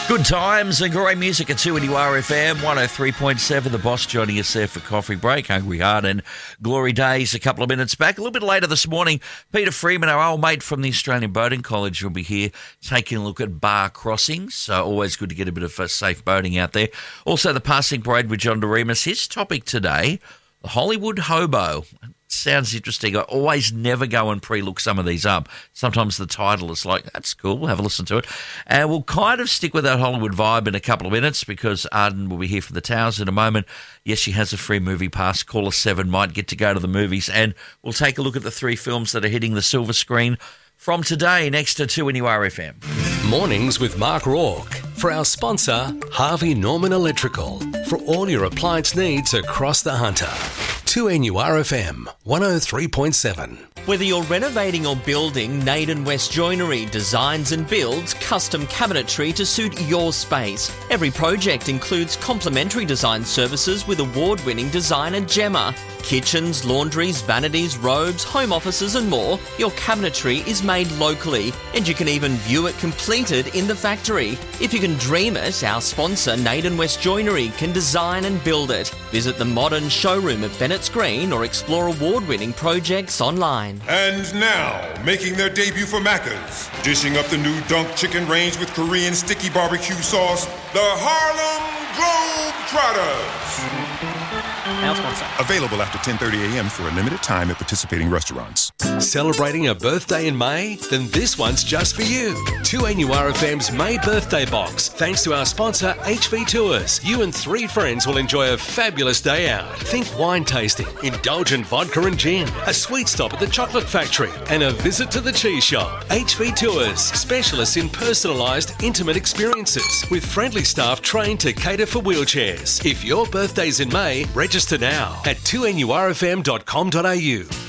Good times and great music at 2NURFM 103.7. The boss joining us there for coffee break. Hungry Heart and Glory Days a couple of minutes back. A little bit later this morning, Peter Freeman, our old mate from the Australian Boating College, will be here taking a look at bar crossings. So always good to get a bit of safe boating out there. Also the passing parade with John Doremus. His topic today, the Hollywood Hobo. Sounds interesting. I always never go and pre-look some of these up. Sometimes the title is like, that's cool, we'll have a listen to it. And we'll kind of stick with that Hollywood vibe in a couple of minutes because Arden will be here from the Towers in a moment. Yes, she has a free movie pass. Caller 7 might get to go to the movies. And we'll take a look at the 3 films that are hitting the silver screen from today next to 2NURFM. Mornings with Mark Rourke. For our sponsor, Harvey Norman Electrical. For all your appliance needs across the Hunter. 2NURFM 103.7. Whether you're renovating or building, Naden West Joinery designs and builds custom cabinetry to suit your space. Every project includes complimentary design services with award-winning designer Gemma. Kitchens, laundries, vanities, robes, home offices and more. Your cabinetry is made locally and you can even view it completed in the factory. If you can dream it, our sponsor Naden West Joinery can design and build it. Visit the modern showroom at Bennett's Green or explore award-winning projects online. And now, making their debut for Macca's, dishing up the new Dunk Chicken range with Korean sticky barbecue sauce, the Harlem Globetrotters. Our sponsor. Available after 10:30 a.m. for a limited time at participating restaurants. Celebrating a birthday in May? Then this one's just for you. 2NURFM's May birthday box. Thanks to our sponsor, HV Tours. You and 3 friends will enjoy a fabulous day out. Think wine tasting, indulgent vodka and gin, a sweet stop at the chocolate factory, and a visit to the cheese shop. HV Tours, specialists in personalised, intimate experiences, with friendly staff trained to cater for wheelchairs. If your birthday's in May, register now at 2NURFM.com.au.